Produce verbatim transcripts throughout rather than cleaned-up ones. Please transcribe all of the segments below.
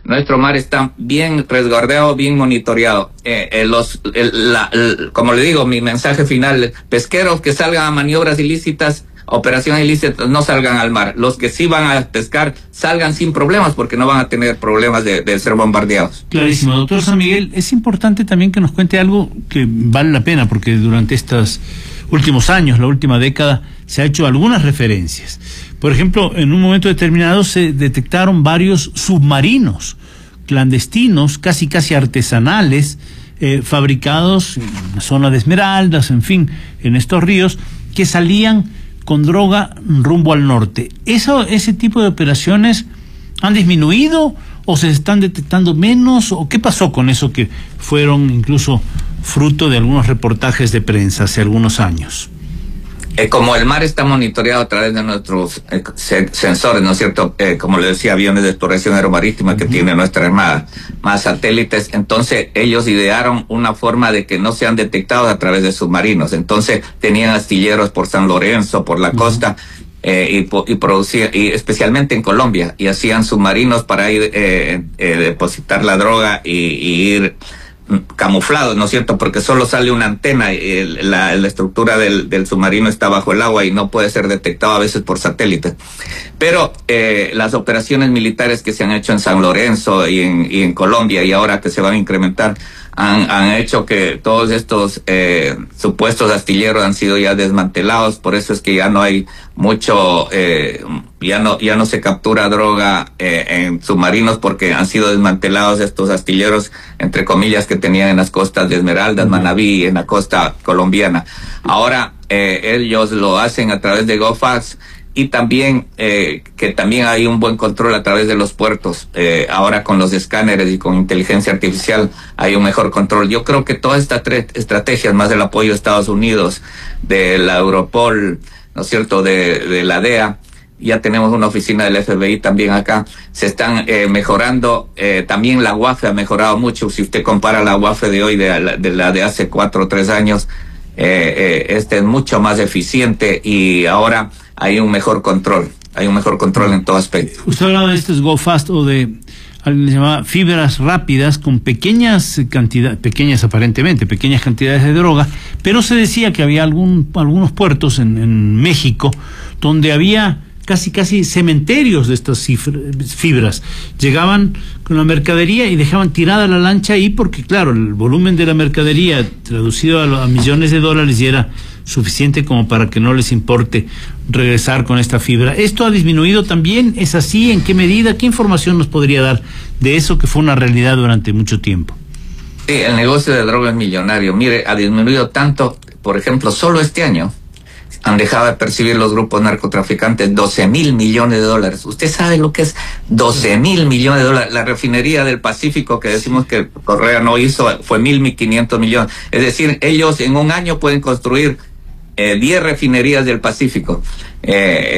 nuestro mar está bien resguardado, bien monitoreado. Eh, eh, los, el, la, el, como le digo, mi mensaje final, pesqueros que salgan a maniobras ilícitas, operaciones ilícitas, no salgan al mar. Los que sí van a pescar, salgan sin problemas, porque no van a tener problemas de, de ser bombardeados. Clarísimo. Doctor San Miguel, es importante también que nos cuente algo que vale la pena, porque durante estos últimos años, la última década, se ha hecho algunas referencias. Por ejemplo, en un momento determinado se detectaron varios submarinos clandestinos, casi casi artesanales, eh, fabricados en la zona de Esmeraldas, en fin, en estos ríos, que salían con droga rumbo al norte. ¿Eso, ese tipo de operaciones han disminuido o se están detectando menos? ¿O qué pasó con eso que fueron incluso fruto de algunos reportajes de prensa hace algunos años? Eh, como el mar está monitoreado a través de nuestros eh, se sensores, ¿no es cierto? Eh, como le decía, aviones de exploración aeromarítima que uh-huh. tiene nuestra Armada, más satélites. Entonces, ellos idearon una forma de que no sean detectados a través de submarinos. Entonces, tenían astilleros por San Lorenzo, por la uh-huh. costa, eh, y, y producían, y especialmente en Colombia, y hacían submarinos para ir, eh, eh, depositar la droga y, y ir camuflados, ¿no es cierto? Porque solo sale una antena y el, la, la estructura del, del submarino está bajo el agua y no puede ser detectado a veces por satélite. Pero eh, las operaciones militares que se han hecho en San Lorenzo y en, y en Colombia, y ahora que se van a incrementar, han, han hecho que todos estos eh, supuestos astilleros han sido ya desmantelados. Por eso es que ya no hay mucho, eh, ya no ya no se captura droga eh, en submarinos, porque han sido desmantelados estos astilleros, entre comillas, que tenían en las costas de Esmeraldas, Manabí, en la costa colombiana. Ahora eh, ellos lo hacen a través de GoFax, y también eh, que también hay un buen control a través de los puertos. Eh, ahora con los escáneres y con inteligencia artificial hay un mejor control. Yo creo que todas estas tres estrategias, más el apoyo de Estados Unidos, de la Europol, ¿no es cierto?, de, de la D E A, ya tenemos una oficina del F B I también acá, se están eh, mejorando. Eh, también la U A F E ha mejorado mucho. Si usted compara la U A F E de hoy de la de, la de hace cuatro o tres años, eh, eh, este es mucho más eficiente, y ahora hay un mejor control, hay un mejor control en todo aspecto. Usted hablaba de estos Go Fast, o de, alguien le llamaba fibras rápidas, con pequeñas cantidades, pequeñas aparentemente, pequeñas cantidades de droga, pero se decía que había algún, algunos puertos en, en México donde había casi casi cementerios de estas fibras. Llegaban con la mercadería y dejaban tirada la lancha ahí, porque claro, el volumen de la mercadería traducido a, a millones de dólares ya era suficiente como para que no les importe regresar con esta fibra. ¿Esto ha disminuido también? ¿Es así? ¿En qué medida? ¿Qué información nos podría dar de eso que fue una realidad durante mucho tiempo? Sí, el negocio de droga es millonario. Mire, ha disminuido tanto, por ejemplo, solo este año han dejado de percibir los grupos narcotraficantes doce mil millones de dólares. ¿Usted sabe lo que es doce mil millones de dólares? La refinería del Pacífico, que decimos que Correa no hizo, fue mil quinientos millones. Es decir, ellos en un año pueden construir eh, diez refinerías del Pacífico. Eh,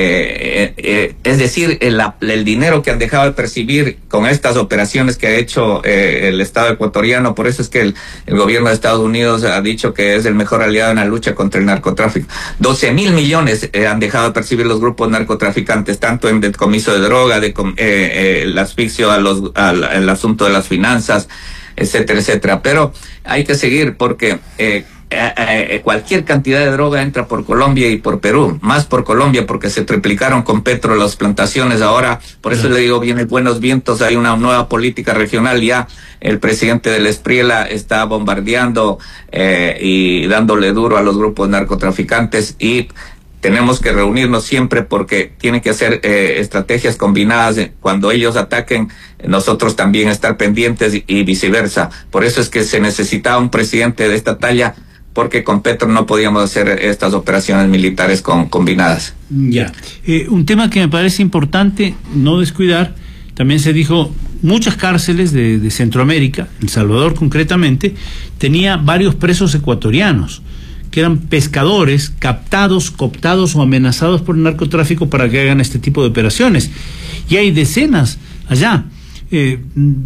eh, eh, es decir, el, el dinero que han dejado de percibir con estas operaciones que ha hecho eh, el Estado ecuatoriano. Por eso es que el, el gobierno de Estados Unidos ha dicho que es el mejor aliado en la lucha contra el narcotráfico. doce mil millones eh, han dejado de percibir los grupos narcotraficantes, tanto en decomiso de droga, de, eh, eh, el asfixio a los, al, al asunto de las finanzas, etcétera, etcétera. Pero hay que seguir, porque eh, Eh, eh, cualquier cantidad de droga entra por Colombia y por Perú, más por Colombia, porque se triplicaron con Petro las plantaciones. Ahora, por eso sí. le digo, vienen buenos vientos, hay una nueva política regional. Ya el presidente del Espriela está bombardeando eh, y dándole duro a los grupos narcotraficantes, y tenemos que reunirnos siempre, porque tienen que hacer eh, estrategias combinadas. Cuando ellos ataquen, nosotros también estar pendientes, y, y viceversa. Por eso es que se necesitaba un presidente de esta talla, porque con Petro no podíamos hacer estas operaciones militares con, combinadas. Ya. Eh, un tema que me parece importante no descuidar, también se dijo, muchas cárceles de, de Centroamérica, El Salvador concretamente, tenía varios presos ecuatorianos, que eran pescadores captados, cooptados o amenazados por el narcotráfico para que hagan este tipo de operaciones. Y hay decenas allá. Eh,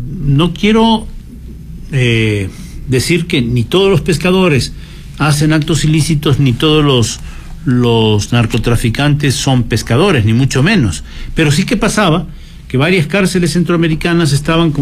no quiero eh, decir que ni todos los pescadores hacen actos ilícitos, ni todos los, los narcotraficantes son pescadores, ni mucho menos. Pero sí que pasaba que varias cárceles centroamericanas estaban